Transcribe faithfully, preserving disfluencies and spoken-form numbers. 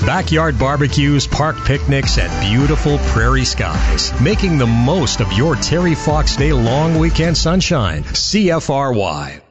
Backyard barbecues, park picnics, and beautiful prairie skies. Making the most of your Terry Fox Day long weekend sunshine. C F R Y.